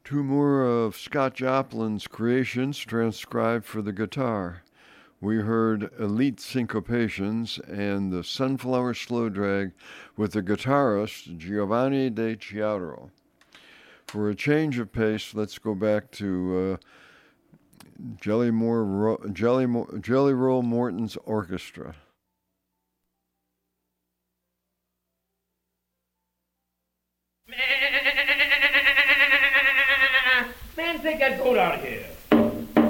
Two more of Scott Joplin's creations transcribed for the guitar. We heard Elite Syncopations and the Sunflower Slow Drag with the guitarist Giovanni De Chiaro. For a change of pace, let's go back to Jelly Roll Morton's Orchestra. Man, take that goat out of here.